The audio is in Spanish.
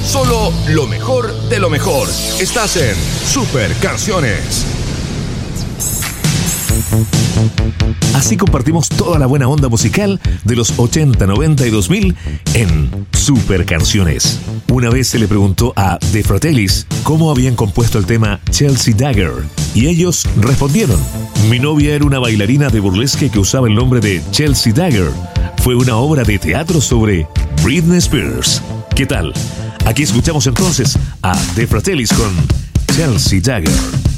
Solo lo mejor de lo mejor. Estás en Super Canciones. Así compartimos toda la buena onda musical de los 80, 90 y 2000 en Super Canciones. Una vez se le preguntó a The Fratellis cómo habían compuesto el tema Chelsea Dagger y ellos respondieron: mi novia era una bailarina de burlesque que usaba el nombre de Chelsea Dagger. Fue una obra de teatro sobre Britney Spears. ¿Qué tal? Aquí escuchamos entonces a The Fratellis con Chelsea Dagger.